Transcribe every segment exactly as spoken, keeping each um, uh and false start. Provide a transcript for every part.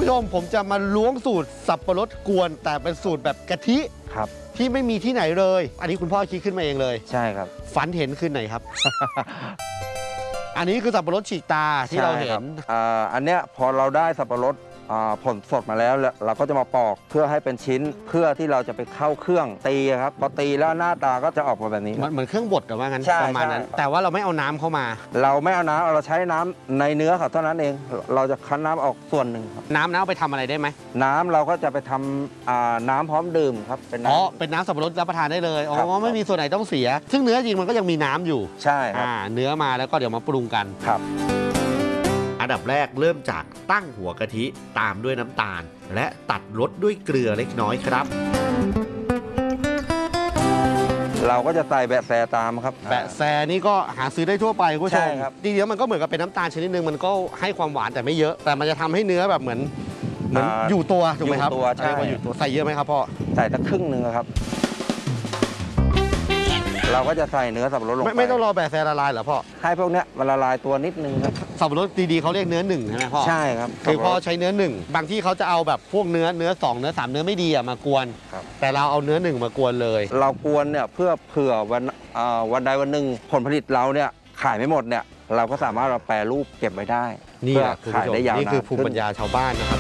ผู้ชมผมจะมาล้วงสูตรสับปะรดกวนแต่เป็นสูตรแบบกะทิครับที่ไม่มีที่ไหนเลยอันนี้คุณพ่อคิดขึ้นมาเองเลยใช่ครับฝันเห็นคืนไหนครับ อันนี้คือสับปะรดฉีกตาที่เราเห็นอ่าอันเนี้ยพอเราได้สับปะรดผลสดมาแล้วเราก็จะมาปอกเพื่อให้เป็นชิ้นเพื่อที่เราจะไปเข้าเครื่องตีครับพอตีแล้วหน้าตาก็จะออกมาแบบนี้เหมือนเครื่องบดกับว่างั้นประมาณนั้นแต่ว่าเราไม่เอาน้ำเข้ามาเราไม่เอาน้ำเราใช้น้ำในเนื้อเขาเท่านั้นเองเราจะคั้นน้ำออกส่วนหนึ่งครับน้ำน้ำไปทำอะไรได้ไหมน้ำเราก็จะไปทำน้ำพร้อมดื่มครับเป็นอ๋อเป็นน้ำสับปะรดรับประทานได้เลยอ๋อไม่มีส่วนไหนต้องเสียซึ่งเนื้อจริงมันก็ยังมีน้ำอยู่ใช่ครับเนื้อมาแล้วก็เดี๋ยวมาปรุงกันครับอันดับแรกเริ่มจากตั้งหัวกะทิตามด้วยน้ำตาลและตัดรสด้วยเกลือเล็กน้อยครับเราก็จะใส่แบะแซตามครับแบะแซนี่ก็หาซื้อได้ทั่วไปคุณผู้ชมจริงๆมันก็เหมือนกับเป็นน้ำตาลชนิดนึงมันก็ให้ความหวานแต่ไม่เยอะแต่มันจะทำให้เนื้อแบบเหมือนเหมือนอยู่ตัวถูกไหมครับอยู่ตัวใช่อยู่ตัวใส่เยอะไหมครับพ่อใส่สักครึ่งหนึ่งครับเราก็จะใส่เนื้อสับปะรดลงไปไม่ต้องรอแบะแซละลายเหรอพ่อให้พวกเนี้ยมันละลายตัวนิดนึงครับสับปะรดดีๆเขาเรียกเนื้อหนึ่งใช่ไหมพ่อใช่ครับคือพ่อใช้เนื้อหนึ่งบางที่เขาจะเอาแบบพวกเนื้อเนื้อสองเนื้อสามเนื้อไม่ดีอะมากวนแต่เราเอาเนื้อหนึ่งมากวนเลยเรากวนเนี่ยเพื่อเผื่อวันวันใดวันหนึ่งผลผลิตเราเนี่ยขายไม่หมดเนี่ยเราก็สามารถเราแปรรูปเก็บไว้ได้นี่ขายได้ยาวนานนี่คือภูมิปัญญาชาวบ้านนะครับ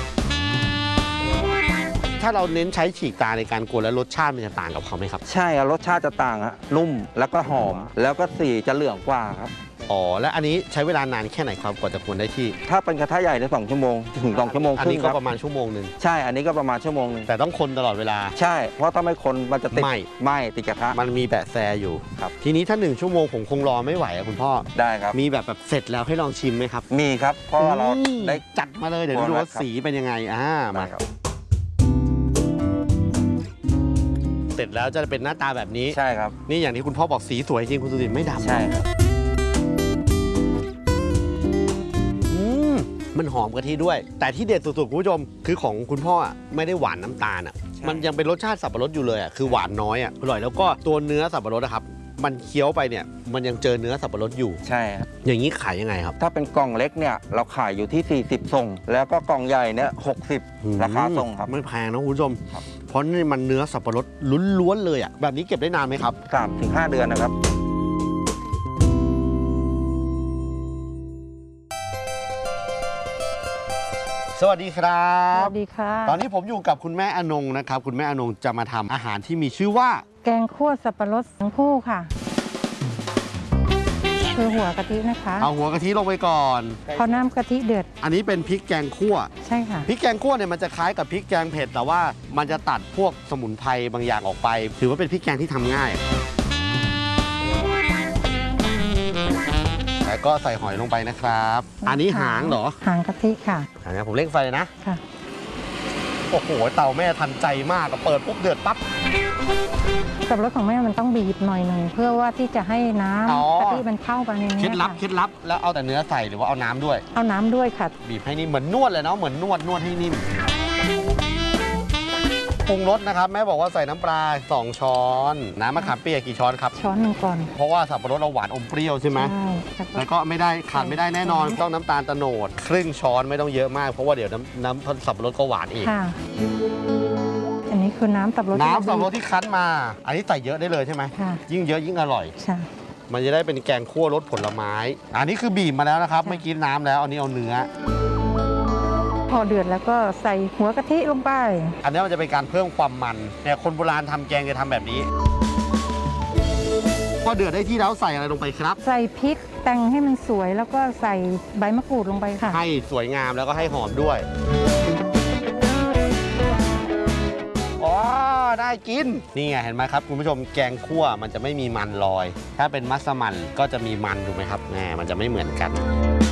ถ้าเราเน้นใช้ฉีกตาในการกวนแล้วรสชาติมันจะต่างกับเขาไหมครับใช่ครับรสชาติจะต่างฮะนุ่มแล้วก็หอมแล้วก็สีจะเหลืองกว่าครับอ๋อและอันนี้ใช้เวลานานแค่ไหนครับกว่าจะกวนได้ที่ถ้าเป็นกระทะใหญ่ในสองชั่วโมงถึงสองชั่วโมงอันนี้ก็ประมาณชั่วโมงหนึ่งใช่อันนี้ก็ประมาณชั่วโมงนึงแต่ต้องคนตลอดเวลาใช่เพราะถ้าไม่คนมันจะติดไม่ไม่ติดกระทะมันมีแบะแซอยู่ครับทีนี้ถ้าหนึ่งชั่วโมงผมคงรอไม่ไหวอะคุณพ่อได้ครับมีแบบแบบเสร็จแล้วให้ลองชิมไหมครับมีครับเพราะเราได้จัดมาเลยเดี๋ยวดูว่าสีเป็นยังไงอ่ามาเสร็จแล้วจะเป็นหน้าตาแบบนี้ใช่ครับนี่อย่างที่คุณพ่อบอกสีสวยจริงคุณสุรินทร์ไม่ดำใช่ครับอืมมันหอมกะทิด้วยแต่ที่เด็ดสุดๆคุณผู้ชมคือของคุณพ่อไม่ได้หวานน้ำตาลอ่ะมันยังเป็นรสชาติสับปะรดอยู่เลยอ่ะคือหวานน้อยอ่ะอร่อยแล้วก็ตัวเนื้อสับปะรดนะครับมันเคี้ยวไปเนี่ยมันยังเจอเนื้อสับปะรดอยู่ใช่ครับอย่างนี้ขายยังไงครับถ้าเป็นกล่องเล็กเนี่ยเราขายอยู่ที่สี่สิบส่งแล้วก็กล่องใหญ่เนี่ยหกสิบราคาส่งครับไม่แพงนะคุณผู้ชมเพราะนี่มันเนื้อสับปะรดล้วนๆเลยอ่ะแบบนี้เก็บได้นานไหมครับสามถึงห้าเดือนนะครับสวัสดีครับสวัสดีค่ะตอนนี้ผมอยู่กับคุณแม่อนงนะครับคุณแม่อนงจะมาทำอาหารที่มีชื่อว่าแกงคั่วสับปะรดทั้งคู่ค่ะคือหัวกะทินะคะเอาหัวกะทิลงไปก่อนพอน้ำกะทิเดือดอันนี้เป็นพริกแกงคั่วใช่ค่ะพริกแกงคั่วเนี่ยมันจะคล้ายกับพริกแกงเผ็ดแต่ว่ามันจะตัดพวกสมุนไพรบางอย่างออกไปถือว่าเป็นพริกแกงที่ทำง่ายแล้วก็ใส่หอยลงไปนะครับอันนี้หางเหรอหางกะทิค่ะอันนี้ผมเร่งไฟเลยนะค่ะโอ้โหเตาแม่ทันใจมากเปิดปุ๊บเดือดปั๊บสับปะรดของแม่มันต้องบีบหน่อยหนึ่งเพื่อว่าที่จะให้น้ำกะทิมันเข้าไปในนี้เคล็ดลับเคล็ดลับแล้วเอาแต่เนื้อใส่หรือว่าเอาน้ำด้วยเอาน้ำด้วยค่ะบีบให้นิ่มเหมือนนวดเลยเนาะเหมือนนวดนวดให้นิ่มปรุงรสนะครับแม่บอกว่าใส่น้ำปลาสองช้อนน้ำมะขามเปียกกี่ช้อนครับช้อนหนึ่งก่อนเพราะว่าสับปะรดเราหวานอมเปรี้ยวใช่ไหมใช่แล้วก็ไม่ได้ขาดไม่ได้แน่นอนต้องน้ำตาลโตนดครึ่งช้อนไม่ต้องเยอะมากเพราะว่าเดี๋ยวน้ำน้ำสับปะรดก็หวานอีกอันนี้คือน้ำสับปะรดน้ำสับปะรดที่คั้นมาอันนี้ใส่เยอะได้เลยใช่ไหมยิ่งเยอะยิ่งอร่อยใช่มันจะได้เป็นแกงคั่วรสผลไม้อันนี้คือบีบมาแล้วนะครับไม่กินน้ำแล้วอันนี้เอาเนื้อพอเดือดแล้วก็ใส่หัวกะทิลงไปอันนี้มันจะเป็นการเพิ่มความมันเนี่ยคนโบราณทำแกงจะทำแบบนี้พอเดือดได้ที่แล้วใส่อะไรลงไปครับใส่พริกแต่งให้มันสวยแล้วก็ใส่ใบมะกรูดลงไปค่ะให้สวยงามแล้วก็ให้หอมด้วยอ๋อได้กินนี่ไงเห็นไหมครับคุณผู้ชมแกงคั่วมันจะไม่มีมันลอยถ้าเป็นมัสมั่นก็จะมีมันถูกไหมครับแหมมันจะไม่เหมือนกัน